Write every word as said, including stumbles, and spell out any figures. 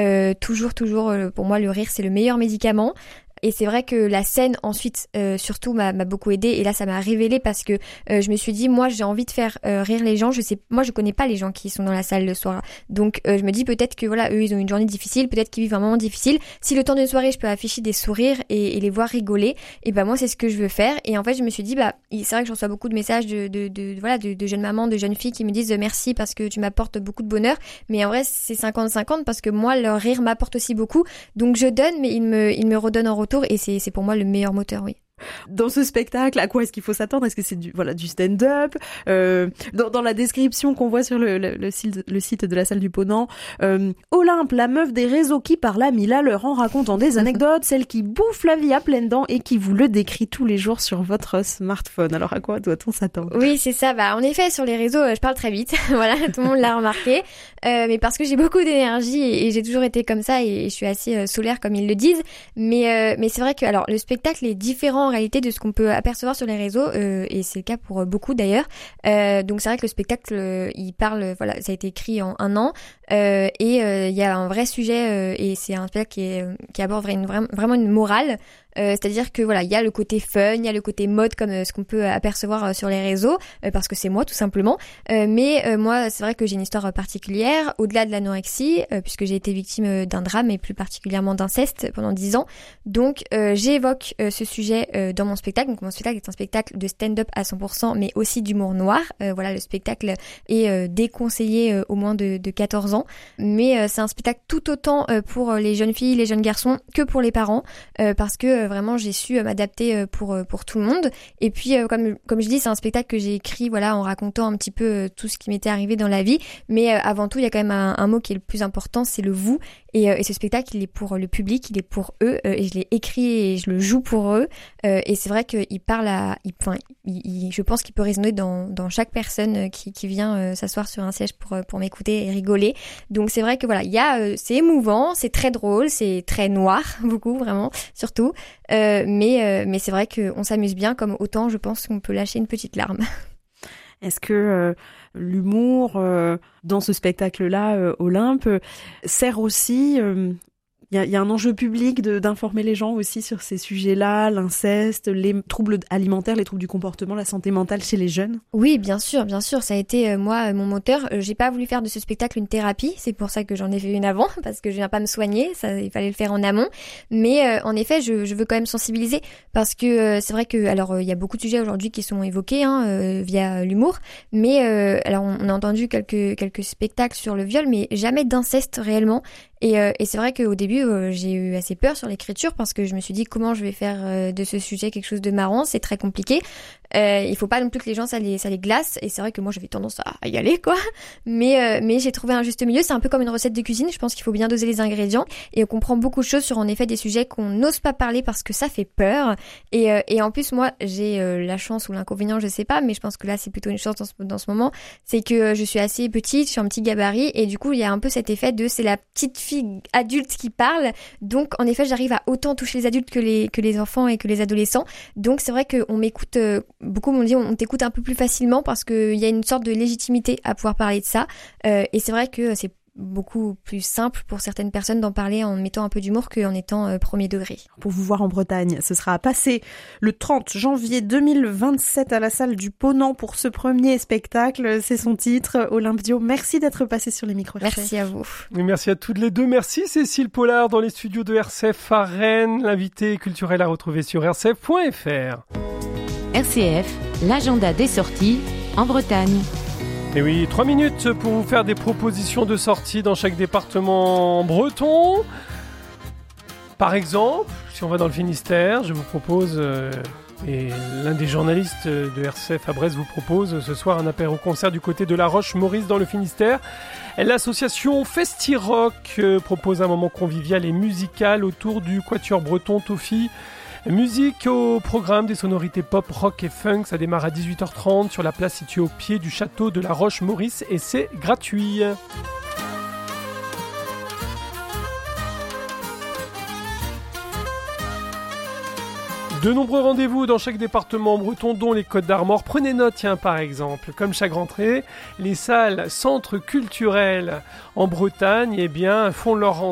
Euh, toujours, toujours, euh, pour moi, le rire, c'est le meilleur médicament. Et c'est vrai que la scène ensuite euh, surtout m'a, m'a beaucoup aidée et là ça m'a révélé parce que euh, je me suis dit moi j'ai envie de faire euh, rire les gens. Je sais, moi je connais pas les gens qui sont dans la salle le soir, donc euh, je me dis peut-être que voilà eux ils ont une journée difficile, peut-être qu'ils vivent un moment difficile. Si le temps d'une soirée je peux afficher des sourires et, et les voir rigoler, et ben moi c'est ce que je veux faire. Et en fait je me suis dit bah c'est vrai que je reçois beaucoup de messages de, de, de, de voilà de, de jeunes mamans, de jeunes filles qui me disent merci parce que tu m'apportes beaucoup de bonheur. Mais en vrai c'est cinquante cinquante parce que moi leur rire m'apporte aussi beaucoup. Donc je donne mais ils me ils me redonnent en retour et c'est c'est pour moi le meilleur moteur, oui. Dans ce spectacle, à quoi est-ce qu'il faut s'attendre ? Est-ce que c'est du voilà du stand-up ? euh, dans, dans la description qu'on voit sur le, le, le, site, le site de la salle du Ponant, euh, Olympe, la meuf des réseaux qui parle à Mila, leur en racontant des anecdotes, celle qui bouffe la vie à pleines dents et qui vous le décrit tous les jours sur votre smartphone. Alors à quoi doit-on s'attendre ? Oui, c'est ça. Bah en effet, sur les réseaux, je parle très vite. Voilà, tout le monde l'a remarqué. Euh, mais parce que j'ai beaucoup d'énergie et, et j'ai toujours été comme ça et, et je suis assez euh, solaire comme ils le disent. Mais euh, mais c'est vrai que alors le spectacle est différent en réalité de ce qu'on peut apercevoir sur les réseaux euh, et c'est le cas pour beaucoup d'ailleurs. Euh, donc c'est vrai que le spectacle euh, il parle, voilà, ça a été écrit en un an euh, et il euh, y a un vrai sujet euh, et c'est un spectacle qui est qui aborde une, vraiment une morale. Euh, c'est-à-dire que voilà, il y a le côté fun, il y a le côté mode comme euh, ce qu'on peut apercevoir euh, sur les réseaux, euh, parce que c'est moi tout simplement. Euh, mais euh, moi, c'est vrai que j'ai une histoire euh, particulière, au-delà de l'anorexie, euh, puisque j'ai été victime euh, d'un drame et plus particulièrement d'inceste pendant dix ans. Donc euh, j'évoque euh, ce sujet euh, dans mon spectacle. Donc mon spectacle est un spectacle de stand-up à cent pour cent, mais aussi d'humour noir. Euh, voilà, le spectacle est euh, déconseillé euh, au moins de, de quatorze ans, mais euh, c'est un spectacle tout autant euh, pour les jeunes filles, les jeunes garçons que pour les parents, euh, parce que vraiment j'ai su m'adapter pour pour tout le monde. Et puis comme comme je dis, c'est un spectacle que j'ai écrit voilà en racontant un petit peu tout ce qui m'était arrivé dans la vie, mais avant tout il y a quand même un, un mot qui est le plus important, c'est le vous. Et, et ce spectacle il est pour le public, il est pour eux et je l'ai écrit et je le joue pour eux. Et c'est vrai qu'il parle à il, enfin, il, il, je pense qu'il peut résonner dans dans chaque personne qui qui vient s'asseoir sur un siège pour pour m'écouter et rigoler. Donc c'est vrai que voilà, il y a c'est émouvant, c'est très drôle, c'est très noir beaucoup vraiment surtout. Euh, mais euh, mais c'est vrai qu'on s'amuse bien, comme autant je pense qu'on peut lâcher une petite larme. Est-ce que euh, l'humour euh, dans ce spectacle-là, euh, Olympe, euh, sert aussi... Euh Il y a, il y a un enjeu public de, d'informer les gens aussi sur ces sujets-là, l'inceste, les troubles alimentaires, les troubles du comportement, la santé mentale chez les jeunes. Oui, bien sûr, bien sûr. Ça a été, euh, moi, mon moteur. Euh, j'ai pas voulu faire de ce spectacle une thérapie. C'est pour ça que j'en ai fait une avant, parce que je viens pas me soigner. Ça, il fallait le faire en amont. Mais euh, en effet, je, je veux quand même sensibiliser, parce que euh, c'est vrai que, alors, il euh, y a beaucoup de sujets aujourd'hui qui sont évoqués hein, euh, via l'humour. Mais euh, alors, on, on a entendu quelques quelques spectacles sur le viol, mais jamais d'inceste réellement. Et, euh, et c'est vrai qu'au début, euh, j'ai eu assez peur sur l'écriture parce que je me suis dit comment je vais faire euh, de ce sujet quelque chose de marrant, c'est très compliqué. Euh, il faut pas non plus que les gens ça les ça les glace et c'est vrai que moi j'avais tendance à y aller quoi. Mais euh, mais j'ai trouvé un juste milieu. C'est un peu comme une recette de cuisine. Je pense qu'il faut bien doser les ingrédients et on comprend beaucoup de choses sur en effet des sujets qu'on n'ose pas parler parce que ça fait peur. Et euh, et en plus moi j'ai euh, la chance ou l'inconvénient je sais pas, mais je pense que là c'est plutôt une chance dans ce, dans ce moment, c'est que euh, je suis assez petite, je suis un petit gabarit et du coup il y a un peu cet effet de c'est la petite fille adulte qui parle. Donc en effet j'arrive à autant toucher les adultes que les que les enfants et que les adolescents. Donc c'est vrai qu'on m'écoute euh, beaucoup m'ont dit on t'écoute un peu plus facilement parce qu'il y a une sorte de légitimité à pouvoir parler de ça euh, et c'est vrai que c'est beaucoup plus simple pour certaines personnes d'en parler en mettant un peu d'humour qu'en étant euh, premier degré. Pour vous voir en Bretagne, ce sera à passer le trente janvier deux mille vingt-sept à la salle du Ponant pour ce premier spectacle. C'est son titre, Olympe Dio. Merci d'être passée sur les micros. Merci à vous. Et merci à toutes les deux. Merci Cécile Pollard dans les studios de R C F à Rennes. L'invité culturel à retrouver sur r c f point f r. R C F, l'agenda des sorties en Bretagne. Et oui, trois minutes pour vous faire des propositions de sortie dans chaque département breton. Par exemple, si on va dans le Finistère, je vous propose, euh, et l'un des journalistes de R C F à Brest vous propose ce soir un apéro-concert du côté de la Roche-Maurice dans le Finistère. Et l'association Festi-Rock euh, propose un moment convivial et musical autour du quatuor breton Tofi. Musique au programme, des sonorités pop, rock et funk. Ça démarre à dix-huit heures trente sur la place située au pied du château de la Roche-Maurice et c'est gratuit. De nombreux rendez-vous dans chaque département breton, dont les Côtes d'Armor. Prenez note, tiens, par exemple, comme chaque rentrée, les salles centres culturels en Bretagne, eh bien, font leur